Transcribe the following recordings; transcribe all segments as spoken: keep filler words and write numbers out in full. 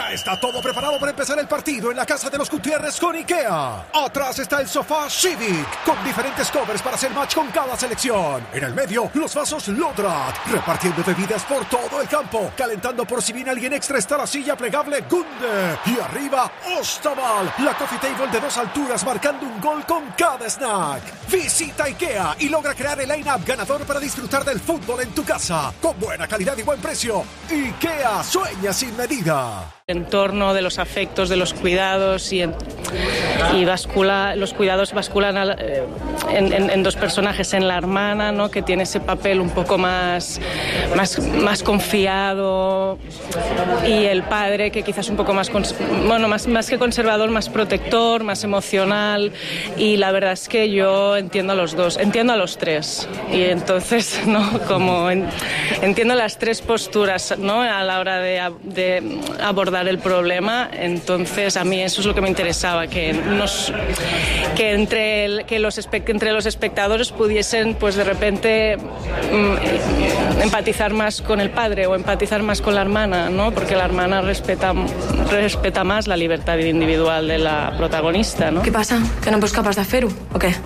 Ya está todo preparado para empezar el partido en la casa de los Gutiérrez con IKEA. Atrás está el sofá Civic, con diferentes covers para hacer match con cada selección. En el medio, los vasos Lodrat, repartiendo bebidas por todo el campo. Calentando por si viene alguien extra está la silla plegable Gunde. Y arriba, Ostaval, la coffee table de dos alturas marcando un gol con cada snack. Visita IKEA y logra crear el line-up ganador para disfrutar del fútbol en tu casa. Con buena calidad y buen precio. IKEA, sueña sin medida. En torno de los afectos, de los cuidados y, en, y bascula, los cuidados basculan a, eh, en, en, en dos personajes, en la hermana, ¿no?, que tiene ese papel un poco más, más, más confiado, y el padre que quizás un poco más, bueno, más, más que conservador, más protector, más emocional, y la verdad es que yo entiendo a los dos, entiendo a los tres, y entonces, ¿no?, como en, entiendo las tres posturas, ¿no?, a la hora de, de abordar el problema. Entonces a mí eso es lo que me interesaba, que nos que entre el, que los espe- entre los espectadores pudiesen pues de repente mm, empatizar más con el padre o empatizar más con la hermana, ¿no?, porque la hermana respeta respeta más la libertad individual de la protagonista, ¿no? Què passa? Que no ets capaç de fer-ho, o què?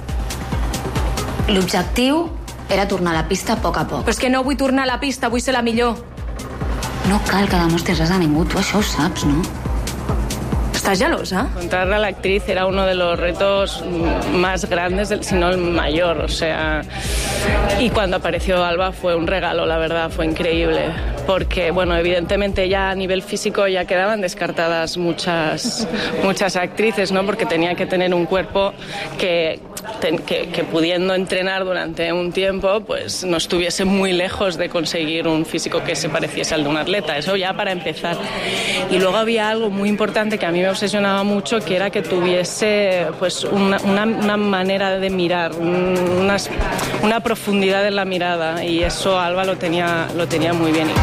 L'objectiu era tornar a la pista a poc a poc. Però és que no vull tornar a la pista, vull ser la millor. No cal que demostris res a ningú, tu això ho saps, no? ¿Estás gelosa? Encontrar a la actriz era uno de los retos más grandes, si no el mayor, o sea, y cuando apareció Alba fue un regalo, la verdad, fue increíble, porque, bueno, evidentemente ya a nivel físico ya quedaban descartadas muchas, muchas actrices, ¿no?, porque tenía que tener un cuerpo que, que, que pudiendo entrenar durante un tiempo, pues no estuviese muy lejos de conseguir un físico que se pareciese al de un atleta, eso ya para empezar. Y luego había algo muy importante que a mí me obsesionaba mucho, que era que tuviese pues una, una, una manera de mirar, una, una profundidad en la mirada, y eso Alba lo tenía, lo tenía muy bien.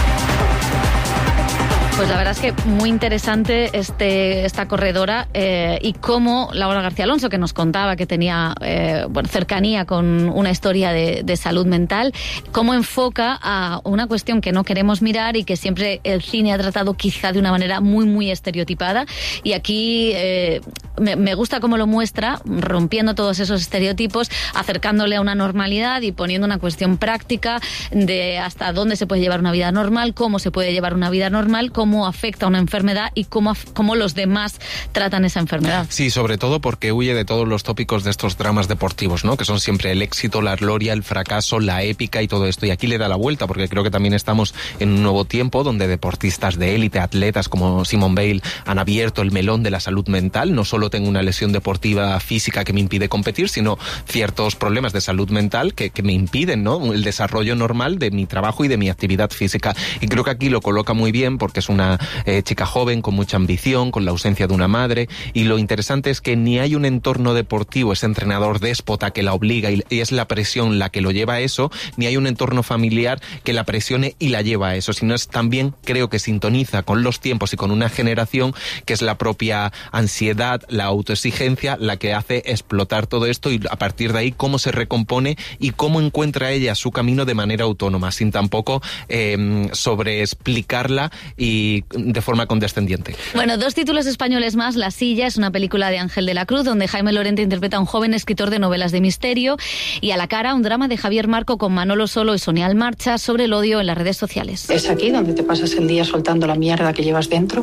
Pues la verdad es que muy interesante este, esta corredora eh, y cómo Laura García Alonso, que nos contaba que tenía eh, bueno, cercanía con una historia de, de salud mental, cómo enfoca a una cuestión que no queremos mirar y que siempre el cine ha tratado quizá de una manera muy, muy estereotipada. Y aquí eh, me, me gusta cómo lo muestra, rompiendo todos esos estereotipos, acercándole a una normalidad y poniendo una cuestión práctica de hasta dónde se puede llevar una vida normal, cómo se puede llevar una vida normal, cómo cómo afecta una enfermedad y cómo, cómo los demás tratan esa enfermedad. Sí, sobre todo porque huye de todos los tópicos de estos dramas deportivos, ¿no?, que son siempre el éxito, la gloria, el fracaso, la épica y todo esto. Y aquí le da la vuelta, porque creo que también estamos en un nuevo tiempo donde deportistas de élite, atletas como Simone Bale, han abierto el melón de la salud mental. No solo tengo una lesión deportiva física que me impide competir, sino ciertos problemas de salud mental que, que me impiden, ¿no?, el desarrollo normal de mi trabajo y de mi actividad física. Y creo que aquí lo coloca muy bien, porque es un una eh, chica joven con mucha ambición, con la ausencia de una madre, y lo interesante es que ni hay un entorno deportivo, ese entrenador déspota que la obliga y, y es la presión la que lo lleva a eso, ni hay un entorno familiar que la presione y la lleva a eso, sino es también, creo que sintoniza con los tiempos y con una generación que es la propia ansiedad, la autoexigencia, la que hace explotar todo esto, y a partir de ahí cómo se recompone y cómo encuentra ella su camino de manera autónoma, sin tampoco eh, sobreexplicarla y de forma condescendiente. Bueno, dos títulos españoles más. La silla es una película de Ángel de la Cruz, donde Jaime Lorente interpreta a un joven escritor de novelas de misterio, y A la cara, un drama de Javier Marco con Manolo Solo y Sonia Almarcha sobre el odio en las redes sociales. ¿Es aquí donde te pasas el día soltando la mierda que llevas dentro?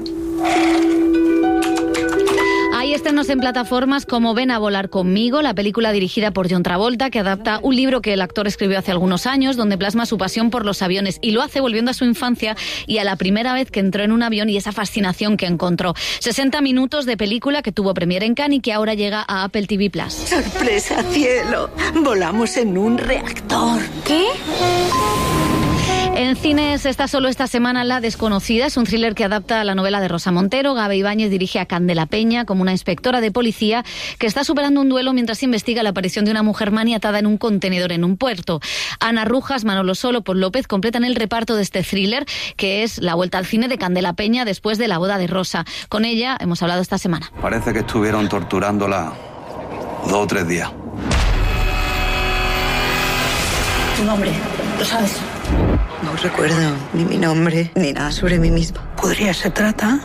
Hay estrenos en plataformas como Ven a volar conmigo, la película dirigida por John Travolta, que adapta un libro que el actor escribió hace algunos años, donde plasma su pasión por los aviones, y lo hace volviendo a su infancia y a la primera vez que entró en un avión y esa fascinación que encontró. sesenta minutos de película que tuvo premiere en Cannes y que ahora llega a Apple T V Plus. ¡Sorpresa, cielo! Volamos en un reactor. ¿Qué? En cines está solo esta semana La desconocida, es un thriller que adapta a la novela de Rosa Montero. Gabe Ibáñez dirige a Candela Peña como una inspectora de policía que está superando un duelo mientras investiga la aparición de una mujer maniatada en un contenedor en un puerto. Ana Rujas, Manolo Solo, Paul López completan el reparto de este thriller, que es la vuelta al cine de Candela Peña después de La boda de Rosa. Con ella hemos hablado esta semana. Parece que estuvieron torturándola dos o tres días. Tu nombre, ¿lo sabes? No recuerdo ni mi nombre, ni nada sobre mí misma. ¿Podría se trata?